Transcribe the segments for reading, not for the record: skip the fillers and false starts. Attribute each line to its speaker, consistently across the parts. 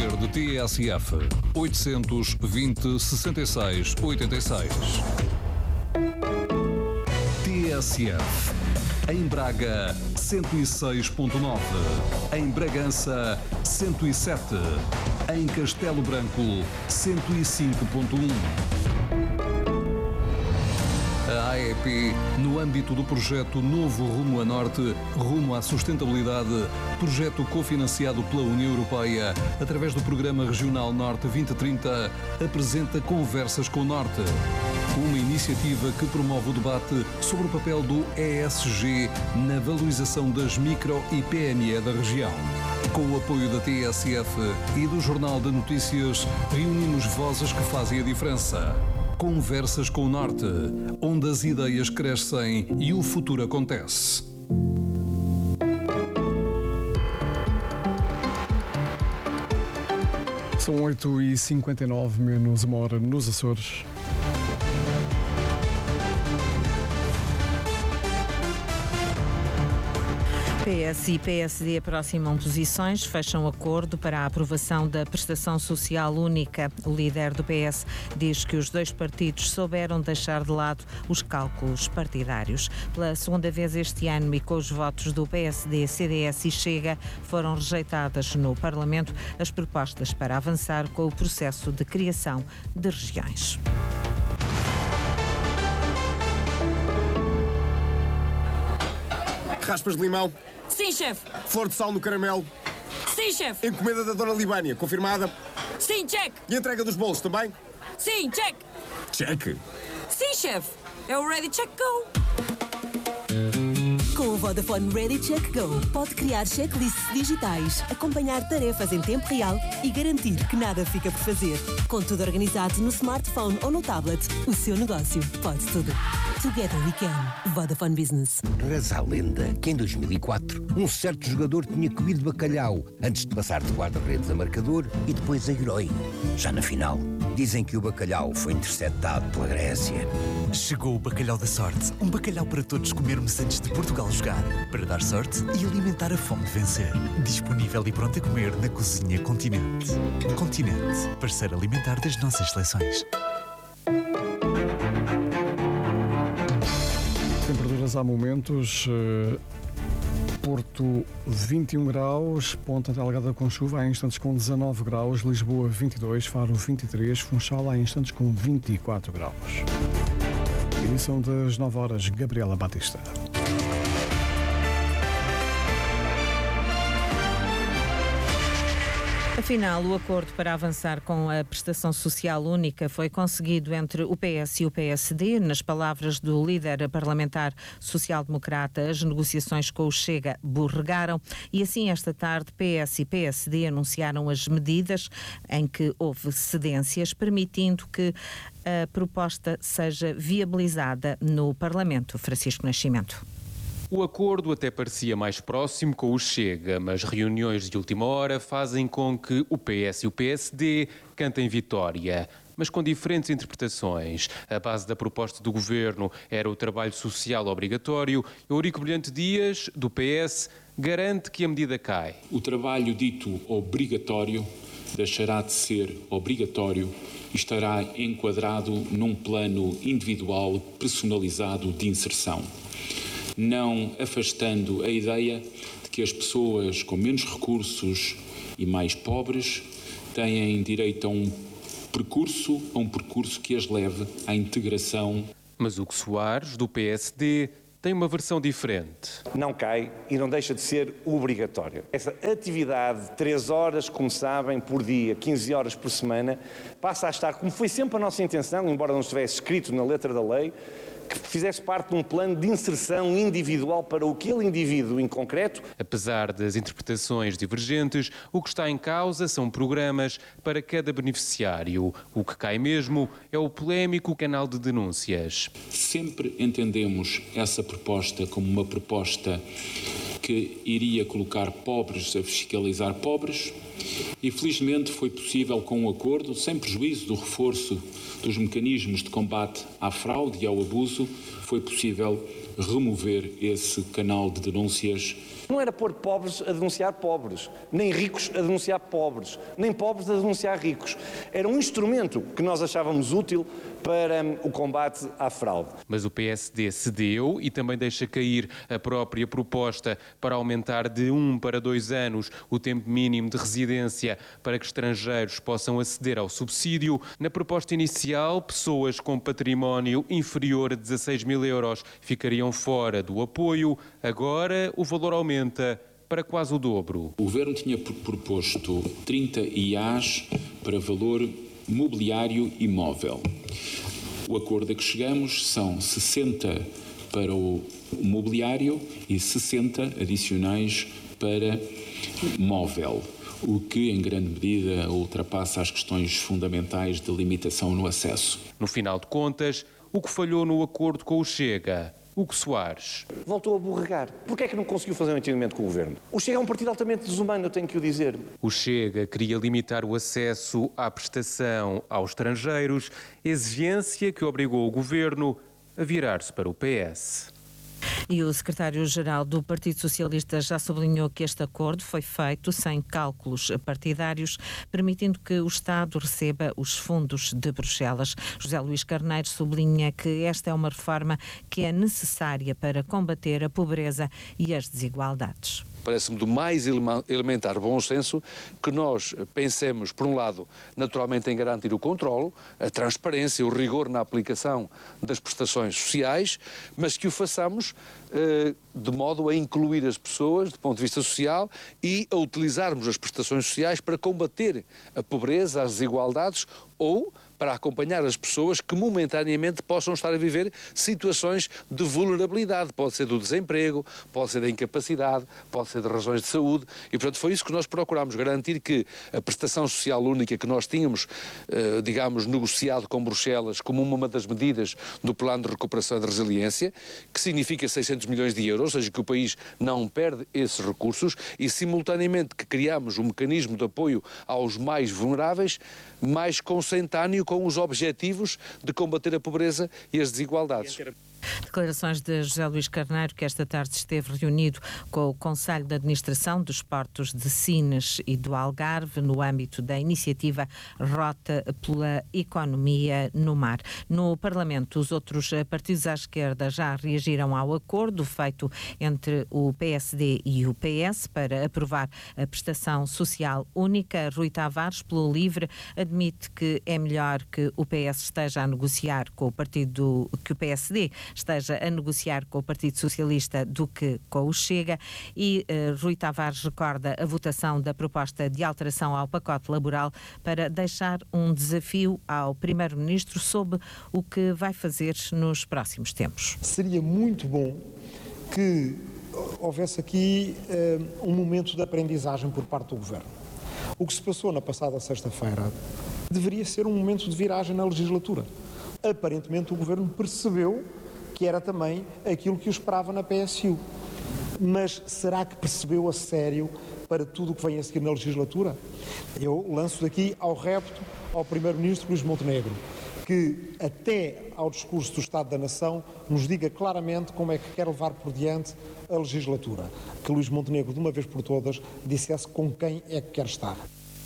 Speaker 1: Verde TSF 820 66 86. TSF em Braga 106.9, em Bragança 107, em Castelo Branco 105.1. A AEP, no âmbito do projeto Novo Rumo a Norte, Rumo à Sustentabilidade, projeto cofinanciado pela União Europeia, através do Programa Regional Norte 2030, apresenta Conversas com o Norte. Uma iniciativa que promove o debate sobre o papel do ESG na valorização das micro e PME da região. Com o apoio da TSF e do Jornal de Notícias, reunimos vozes que fazem a diferença. Conversas com o Norte, onde as ideias crescem e o futuro acontece.
Speaker 2: São 8h59, menos uma hora nos Açores.
Speaker 3: PS e PSD aproximam posições, fecham acordo para a aprovação da prestação social única. O líder do PS diz que os dois partidos souberam deixar de lado os cálculos partidários. Pela segunda vez este ano e com os votos do PSD, CDS e Chega, foram rejeitadas no Parlamento as propostas para avançar com o processo de criação de regiões.
Speaker 4: Raspas de limão.
Speaker 5: Sim, chefe.
Speaker 4: Flor de sal no caramelo.
Speaker 5: Sim, chefe.
Speaker 4: Encomenda da Dona Libânia, confirmada.
Speaker 5: Sim, check.
Speaker 4: E entrega dos bolos também?
Speaker 5: Sim, check.
Speaker 4: Check.
Speaker 5: Sim, chefe. É o Ready, Check, Go.
Speaker 6: Com o Vodafone Ready Check Go, pode criar checklists digitais, acompanhar tarefas em tempo real e garantir que nada fica por fazer. Com tudo organizado no smartphone ou no tablet, o seu negócio pode tudo. Together we can. Vodafone Business.
Speaker 7: Reza a lenda que em 2004 um certo jogador tinha comido bacalhau antes de passar de guarda-redes a marcador e depois a herói. Já na final, dizem que o bacalhau foi interceptado pela Grécia.
Speaker 8: Chegou o bacalhau da sorte. Um bacalhau para todos comermos antes de Portugal jogar. Para dar sorte e alimentar a fome de vencer. Disponível e pronto a comer na Cozinha Continente. Continente, parceiro alimentar das nossas seleções.
Speaker 2: Temperaturas há momentos. Porto 21 graus, Ponta Delgada com chuva, há instantes com 19 graus, Lisboa 22, Faro 23, Funchal há instantes com 24 graus. Edição das 9 horas, Gabriela Batista.
Speaker 3: Afinal, o acordo para avançar com a prestação social única foi conseguido entre o PS e o PSD. Nas palavras do líder parlamentar social-democrata, as negociações com o Chega borregaram e assim esta tarde PS e PSD anunciaram as medidas em que houve cedências, permitindo que a proposta seja viabilizada no Parlamento. Francisco Nascimento.
Speaker 9: O acordo até parecia mais próximo com o Chega, mas reuniões de última hora fazem com que o PS e o PSD cantem vitória, mas com diferentes interpretações. A base da proposta do Governo era o trabalho social obrigatório. Eurico Brilhante Dias, do PS, garante que a medida cai.
Speaker 10: O trabalho dito obrigatório deixará de ser obrigatório e estará enquadrado num plano individual personalizado de inserção, não afastando a ideia de que as pessoas com menos recursos e mais pobres têm direito a um percurso que as leve à integração.
Speaker 9: Mas Hugo Soares, do PSD, tem uma versão diferente.
Speaker 11: Não cai e não deixa de ser obrigatório. Essa atividade, 3 horas, como sabem, por dia, 15 horas por semana, passa a estar, como foi sempre a nossa intenção, embora não estivesse escrito na letra da lei, que fizesse parte de um plano de inserção individual para aquele indivíduo em concreto.
Speaker 9: Apesar das interpretações divergentes, o que está em causa são programas para cada beneficiário. O que cai mesmo é o polémico canal de denúncias.
Speaker 10: Sempre entendemos essa proposta como uma proposta que iria colocar pobres a fiscalizar pobres e felizmente foi possível com um acordo, sem prejuízo do reforço dos mecanismos de combate à fraude e ao abuso, foi possível remover esse canal de denúncias
Speaker 11: Não era pôr pobres a denunciar pobres, nem ricos a denunciar pobres, nem pobres a denunciar ricos. Era um instrumento que nós achávamos útil para o combate à fraude.
Speaker 9: Mas o PSD cedeu e também deixa cair a própria proposta para aumentar de 1 para 2 anos o tempo mínimo de residência para que estrangeiros possam aceder ao subsídio. Na proposta inicial, pessoas com património inferior a 16 mil euros ficariam fora do apoio. Agora, o valor aumenta para quase o dobro.
Speaker 10: O Governo tinha proposto 30 IAs para valor mobiliário imóvel. O acordo a que chegamos são 60 para o mobiliário e 60 adicionais para móvel, o que em grande medida ultrapassa as questões fundamentais de limitação no acesso.
Speaker 9: No final de contas, o que falhou no acordo com o Chega? Hugo Soares.
Speaker 11: Voltou a borregar. Porquê é que não conseguiu fazer um entendimento com o Governo? O Chega é um partido altamente desumano, eu tenho que o dizer.
Speaker 9: O Chega queria limitar o acesso à prestação aos estrangeiros, exigência que obrigou o Governo a virar-se para o PS.
Speaker 3: E o secretário-geral do Partido Socialista já sublinhou que este acordo foi feito sem cálculos partidários, permitindo que o Estado receba os fundos de Bruxelas. José Luís Carneiro sublinha que esta é uma reforma que é necessária para combater a pobreza e as desigualdades.
Speaker 12: Parece-me do mais elementar bom senso que nós pensemos, por um lado, naturalmente em garantir o controle, a transparência, o rigor na aplicação das prestações sociais, mas que o façamos de modo a incluir as pessoas do ponto de vista social e a utilizarmos as prestações sociais para combater a pobreza, as desigualdades ou para acompanhar as pessoas que momentaneamente possam estar a viver situações de vulnerabilidade. Pode ser do desemprego, pode ser da incapacidade, pode ser de razões de saúde e, portanto, foi isso que nós procurámos garantir, que a prestação social única que nós tínhamos, negociado com Bruxelas como uma das medidas do Plano de Recuperação e de Resiliência, que significa 600 milhões de euros, ou seja, que o país não perde esses recursos e, simultaneamente, que criamos um mecanismo de apoio aos mais vulneráveis, mais consentâneo com os objetivos de combater a pobreza e as desigualdades.
Speaker 3: Declarações de José Luís Carneiro, que esta tarde esteve reunido com o Conselho de Administração dos Portos de Sines e do Algarve no âmbito da iniciativa Rota pela Economia no Mar. No Parlamento, os outros partidos à esquerda já reagiram ao acordo feito entre o PSD e o PS para aprovar a prestação social única. Rui Tavares, pelo LIVRE, admite que é melhor que o PS esteja a negociar com o partido, que o PSD esteja a negociar com o Partido Socialista do que com o Chega, e Rui Tavares recorda a votação da proposta de alteração ao pacote laboral para deixar um desafio ao Primeiro-Ministro sobre o que vai fazer nos próximos tempos.
Speaker 13: Seria muito bom que houvesse aqui um momento de aprendizagem por parte do Governo. O que se passou na passada sexta-feira deveria ser um momento de viragem na legislatura. Aparentemente o Governo percebeu que era também aquilo que o esperava na PSU. Mas será que percebeu a sério para tudo o que vem a seguir na legislatura? Eu lanço daqui ao repto ao Primeiro-Ministro Luís Montenegro, que até ao discurso do Estado da Nação nos diga claramente como é que quer levar por diante a legislatura. Que Luís Montenegro, de uma vez por todas, dissesse com quem é que quer estar.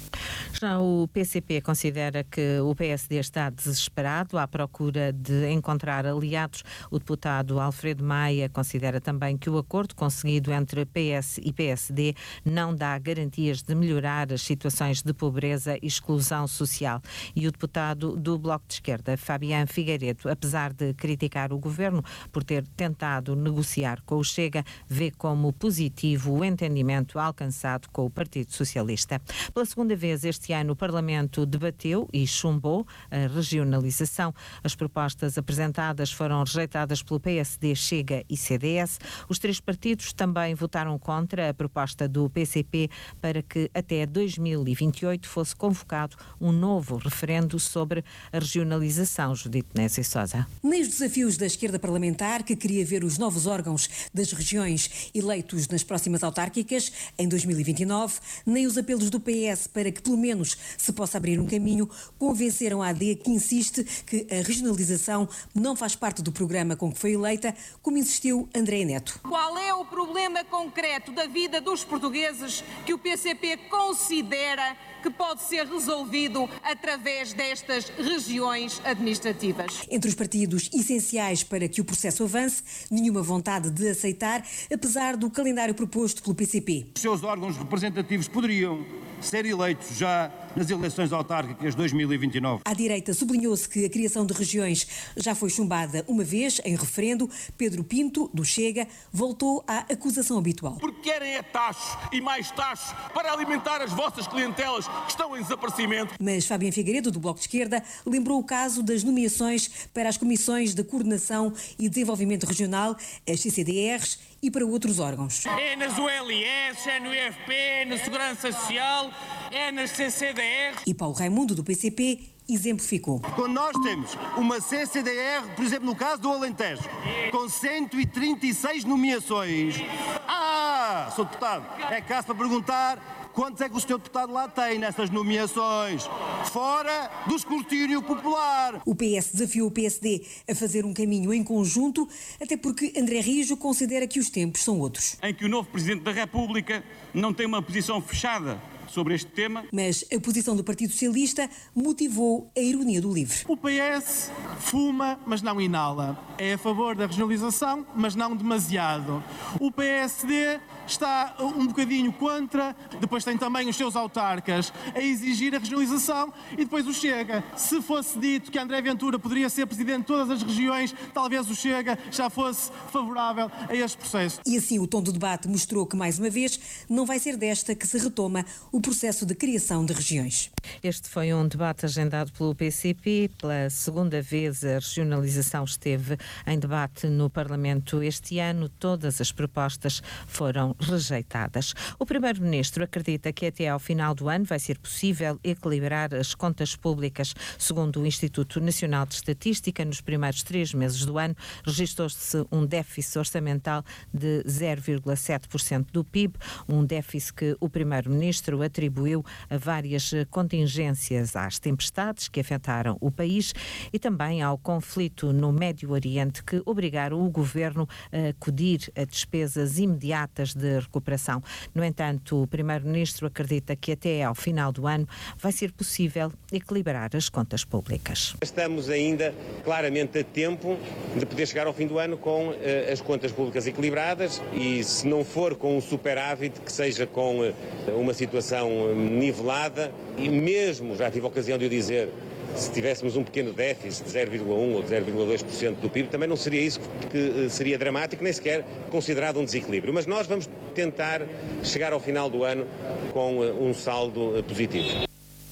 Speaker 3: Já o PCP considera que o PSD está desesperado à procura de encontrar aliados. O deputado Alfredo Maia considera também que o acordo conseguido entre PS e PSD não dá garantias de melhorar as situações de pobreza e exclusão social. E o deputado do Bloco de Esquerda, Fabián Figueiredo, apesar de criticar o governo por ter tentado negociar com o Chega, vê como positivo o entendimento alcançado com o Partido Socialista. Pela segunda vez este ano o Parlamento debateu e chumbou a regionalização. As propostas apresentadas foram rejeitadas pelo PSD, Chega e CDS. Os três partidos também votaram contra a proposta do PCP para que até 2028 fosse convocado um novo referendo sobre a regionalização. Judite Nézia Sousa.
Speaker 14: Nem os desafios da esquerda parlamentar, que queria ver os novos órgãos das regiões eleitos nas próximas autárquicas em 2029, nem os apelos do PS para que pelo menos menos se possa abrir um caminho, convenceram a AD, que insiste que a regionalização não faz parte do programa com que foi eleita, como insistiu André Neto.
Speaker 15: Qual é o problema concreto da vida dos portugueses que o PCP considera que pode ser resolvido através destas regiões administrativas?
Speaker 14: Entre os partidos essenciais para que o processo avance, nenhuma vontade de aceitar, apesar do calendário proposto pelo PCP.
Speaker 16: Os seus órgãos representativos poderiam ser eleitos já nas eleições autárquicas de 2029.
Speaker 14: À direita sublinhou-se que a criação de regiões já foi chumbada uma vez em referendo. Pedro Pinto, do Chega, voltou à acusação habitual.
Speaker 17: Porque querem é taxos e mais taxos para alimentar as vossas clientelas que estão em desaparecimento.
Speaker 14: Mas Fabiano Figueiredo, do Bloco de Esquerda, lembrou o caso das nomeações para as Comissões de Coordenação e Desenvolvimento Regional, as CCDRs, e para outros órgãos.
Speaker 17: É nas ULS, é no IFP, é na Segurança Social, é nas CCDR.
Speaker 14: E Paulo Raimundo, do PCP, exemplificou.
Speaker 16: Quando nós temos uma CCDR, por exemplo, no caso do Alentejo, com 136 nomeações. Sr. Deputado, é caso para perguntar quantos é que o Sr. Deputado lá tem nessas nomeações, fora do escrutínio popular.
Speaker 14: O PS desafiou o PSD a fazer um caminho em conjunto, até porque André Rijo considera que os tempos são outros.
Speaker 17: Em que o novo Presidente da República não tem uma posição fechada sobre este tema.
Speaker 14: Mas a posição do Partido Socialista motivou a ironia do livre.
Speaker 18: O PS fuma, mas não inala. É a favor da regionalização, mas não demasiado. O PSD está um bocadinho contra, depois tem também os seus autarcas a exigir a regionalização e depois o Chega. Se fosse dito que André Ventura poderia ser presidente de todas as regiões, talvez o Chega já fosse favorável a este processo.
Speaker 14: E assim o tom do debate mostrou que, mais uma vez, não vai ser desta que se retoma o processo de criação de regiões.
Speaker 3: Este foi um debate agendado pelo PCP. Pela segunda vez, a regionalização esteve em debate no Parlamento este ano. Todas as propostas foram rejeitadas. O Primeiro-Ministro acredita que até ao final do ano vai ser possível equilibrar as contas públicas. Segundo o Instituto Nacional de Estatística, nos primeiros 3 meses do ano, registrou-se um déficit orçamental de 0,7% do PIB, um déficit que o Primeiro-Ministro atribuiu a várias contingências, às tempestades que afetaram o país e também ao conflito no Médio Oriente, que obrigaram o Governo a acudir a despesas imediatas de recuperação. No entanto, o Primeiro-Ministro acredita que até ao final do ano vai ser possível equilibrar as contas públicas.
Speaker 11: Estamos ainda claramente a tempo de poder chegar ao fim do ano com as contas públicas equilibradas e, se não for com um superávit, que seja com uma situação nivelada e mesmo, já tive a ocasião de o dizer, se tivéssemos um pequeno déficit de 0,1% ou de 0,2% do PIB, também não seria isso que seria dramático, nem sequer considerado um desequilíbrio. Mas nós vamos tentar chegar ao final do ano com um saldo positivo.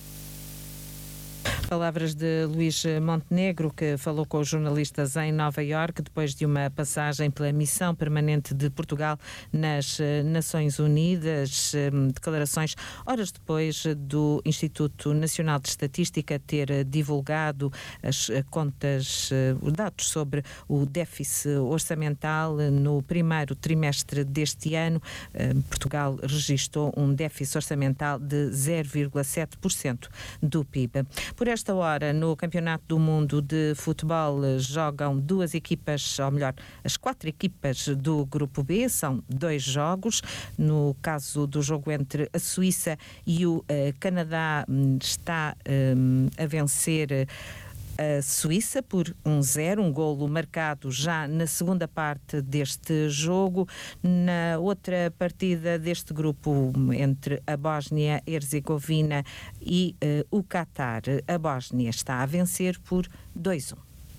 Speaker 3: Palavras de Luís Montenegro, que falou com os jornalistas em Nova Iorque depois de uma passagem pela Missão Permanente de Portugal nas Nações Unidas. Declarações horas depois do Instituto Nacional de Estatística ter divulgado as contas, os dados sobre o déficit orçamental no primeiro trimestre deste ano. Portugal registrou um déficit orçamental de 0,7% do PIB. Por esta hora, no Campeonato do Mundo de Futebol, jogam 2 equipas, ou melhor, as 4 equipas do Grupo B, são 2 jogos. No caso do jogo entre a Suíça e o Canadá, está a vencer a Suíça por 1-0, um golo marcado já na segunda parte deste jogo. Na outra partida deste grupo, entre a Bósnia-Herzegovina e o Qatar, a Bósnia está a vencer por 2-1.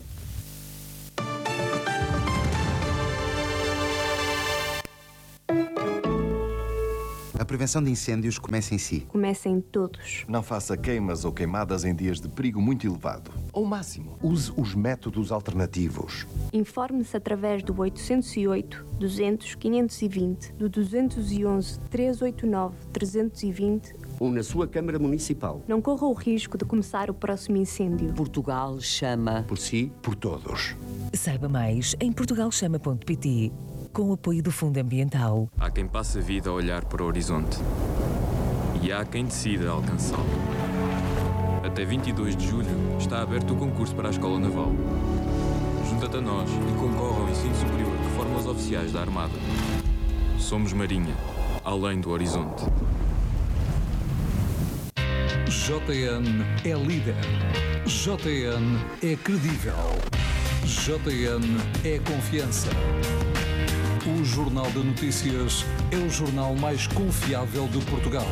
Speaker 19: A prevenção de incêndios começa em si.
Speaker 20: Começa em todos.
Speaker 21: Não faça queimas ou queimadas em dias de perigo muito elevado. Ao máximo, use os métodos alternativos.
Speaker 20: Informe-se através do 808 200 520, do 211 389 320
Speaker 22: ou na sua Câmara Municipal.
Speaker 20: Não corra o risco de começar o próximo incêndio.
Speaker 22: Portugal chama. Por si,
Speaker 21: por todos.
Speaker 23: Saiba mais em portugalchama.pt. Com o apoio do Fundo Ambiental.
Speaker 24: Há quem passe a vida a olhar para o horizonte
Speaker 1: e há quem decida alcançá-lo. Até 22 de julho está aberto o concurso para a Escola Naval. Junta-te a nós e concorre ao ensino superior que forma os oficiais da Armada. Somos Marinha, além do horizonte.
Speaker 4: JN é líder. JN é credível. JN é confiança. O Jornal de Notícias é o jornal mais confiável de Portugal.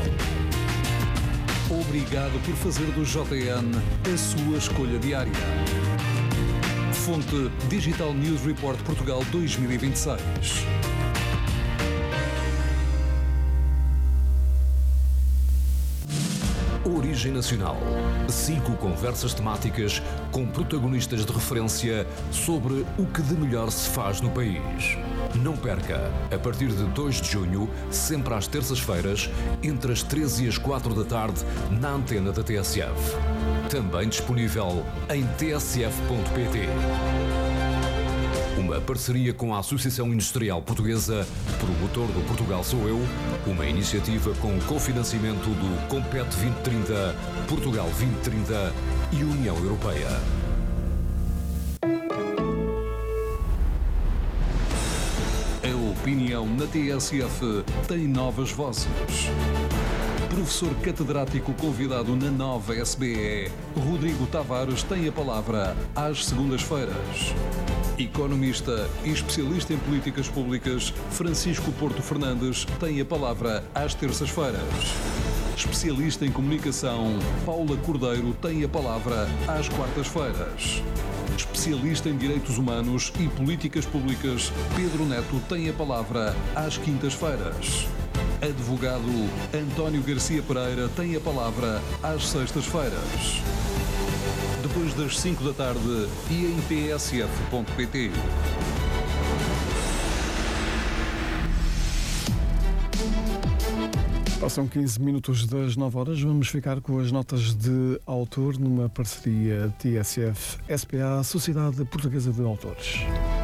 Speaker 4: Obrigado por fazer do JN a sua escolha diária. Fonte Digital News Report Portugal 2026.
Speaker 5: Origem Nacional. 5 conversas temáticas com protagonistas de referência sobre o que de melhor se faz no país. Não perca, a partir de 2 de junho, sempre às terças-feiras, entre as 13 e as 4 da tarde, na antena da TSF. Também disponível em tsf.pt. Uma parceria com a Associação Industrial Portuguesa, promotor do Portugal Sou Eu, uma iniciativa com cofinanciamento do Compete 2030, Portugal 2030 e União Europeia.
Speaker 4: A opinião na TSF tem novas vozes. Professor catedrático convidado na nova SBE, Rodrigo Tavares tem a palavra às segundas-feiras. Economista e especialista em políticas públicas, Francisco Porto Fernandes tem a palavra às terças-feiras. Especialista em comunicação, Paula Cordeiro tem a palavra às quartas-feiras. Especialista em direitos humanos e políticas públicas, Pedro Neto tem a palavra às quintas-feiras. Advogado António Garcia Pereira tem a palavra às sextas-feiras. Depois das 5 da tarde e em tsf.pt.
Speaker 2: Passam 15 minutos das 9 horas. Vamos ficar com as notas de autor numa parceria TSF-SPA, Sociedade Portuguesa de Autores.